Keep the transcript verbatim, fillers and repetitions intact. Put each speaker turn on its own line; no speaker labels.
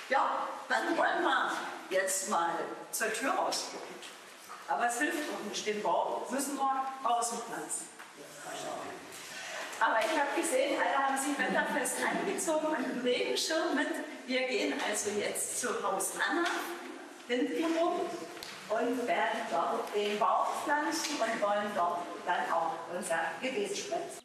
Ja, dann wollen wir jetzt mal zur Tür rausgucken. Aber es hilft doch nicht, den Baum müssen wir draußen pflanzen. Aber ich habe gesehen, alle haben sich wetterfest angezogen und einen Regenschirm mit. Wir gehen also jetzt zu Haus Anna hinten rum und werden dort den Baum pflanzen und wollen dort dann auch unser Gebet sprechen.